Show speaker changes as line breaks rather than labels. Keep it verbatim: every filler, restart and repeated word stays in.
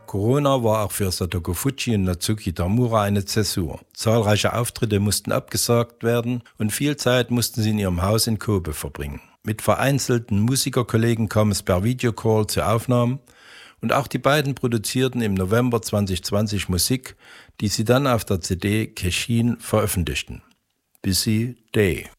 Corona war auch für Satoko Fujii und Natsuki Tamura eine Zäsur. Zahlreiche Auftritte mussten abgesagt werden und viel Zeit mussten sie in ihrem Haus in Kobe verbringen. Mit vereinzelten Musikerkollegen kam es per Videocall zu Aufnahmen und auch die beiden produzierten im November zwanzig zwanzig Musik, die sie dann auf der C D Keshin veröffentlichten. Busy Day.